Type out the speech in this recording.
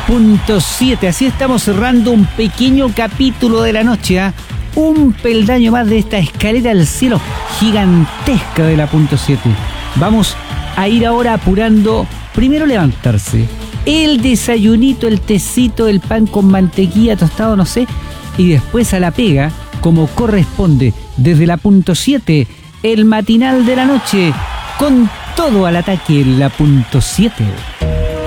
punto 7. Así estamos cerrando un pequeño capítulo de la noche, ¿eh? Un peldaño más de esta escalera al cielo gigantesca de la punto 7. Vamos a ir ahora apurando. Primero levantarse, el desayunito, el tecito, el pan con mantequilla, tostado, no sé, y después a la pega, como corresponde, desde la punto 7, el matinal de la noche, con todo al ataque en la punto 7.